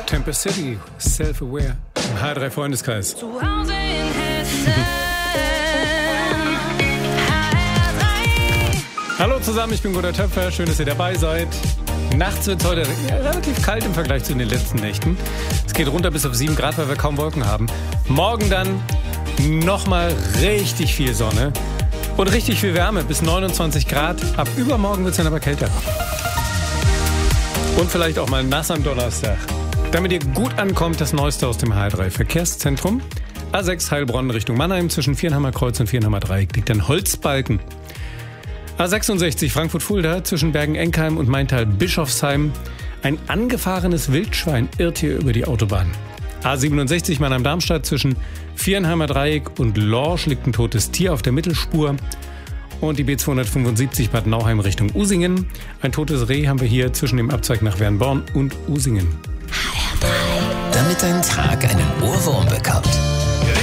Tempest City, Self-Aware, im H3 Freundeskreis. Zu Hause in Hessen. Hallo zusammen, ich bin Gunnar Töpfer, schön, dass ihr dabei seid. Nachts wird es heute relativ kalt im Vergleich zu den letzten Nächten. Es geht runter bis auf 7 Grad, weil wir kaum Wolken haben. Morgen dann nochmal richtig viel Sonne und richtig viel Wärme, bis 29 Grad. Ab übermorgen wird es dann aber kälter. Und vielleicht auch mal nass am Donnerstag. Damit ihr gut ankommt, das Neueste aus dem H3 Verkehrszentrum. A6 Heilbronn Richtung Mannheim zwischen Viernheimer Kreuz und Viernheimer Dreieck liegt ein Holzbalken. A66 Frankfurt-Fulda zwischen Bergen-Enkheim und Maintal-Bischofsheim. Ein angefahrenes Wildschwein irrt hier über die Autobahn. A67 Mannheim-Darmstadt zwischen Viernheimer Dreieck und Lorsch liegt ein totes Tier auf der Mittelspur. Und die B275 Bad Nauheim Richtung Usingen. Ein totes Reh haben wir hier zwischen dem Abzweig nach Wernborn und Usingen. Damit dein Tag einen Ohrwurm